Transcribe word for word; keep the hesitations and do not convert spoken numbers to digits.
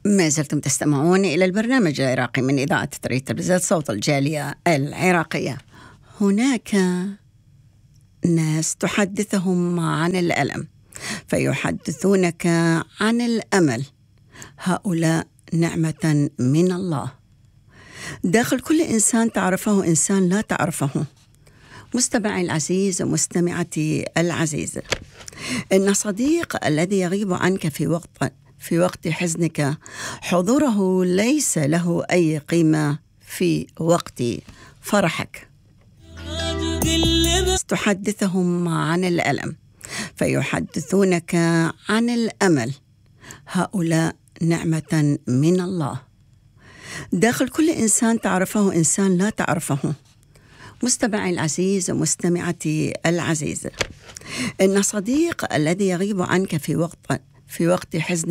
ما زلتم تستمعون إلى البرنامج العراقي من إذاعة تريد تلفزيون صوت الجالية العراقية. هناك ناس تحدثهم عن الألم فيحدثونك عن الأمل. هؤلاء نعمة من الله داخل كل إنسان تعرفه إنسان لا تعرفه. مستمعي العزيز ومستمعتي العزيزة، إن صديق الذي يغيب عنك في وقت في وقت حزنك حضوره ليس له أي قيمة في وقت فرحك. تحدثهم عن الألم فيحدثونك عن الأمل. هؤلاء نعمة من الله داخل كل إنسان تعرفه إنسان لا تعرفه. مستمعي العزيز ومستمعتي العزيزة، إن صديق الذي يغيب عنك في وقت في وقت حزنك